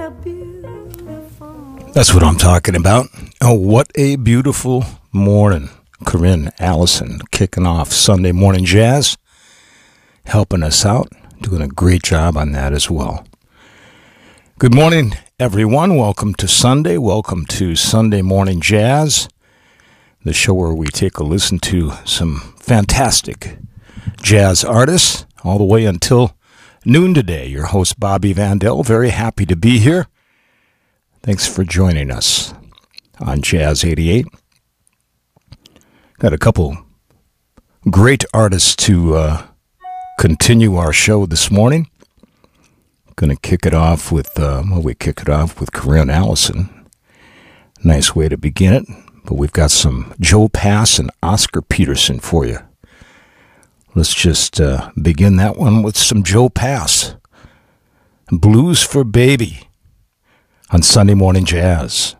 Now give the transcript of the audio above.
That's what I'm talking about. Oh, what a beautiful morning. Corinne Allison kicking off Sunday Morning Jazz, helping us out, doing a great job on that as well. Good morning, everyone. Welcome to Sunday. Welcome to Sunday Morning Jazz, the show where we take a listen to some fantastic jazz artists all the way until noon today. Your host, Bobby Vandell, very happy to be here. Thanks for joining us on Jazz 88. Got a couple great artists to continue our show this morning. Going to kick it off with, Corinne Allison. Nice way to begin it. But we've got some Joe Pass and Oscar Peterson for you. Let's just begin that one with some Joe Pass. Blues for Baby on Sunday Morning Jazz.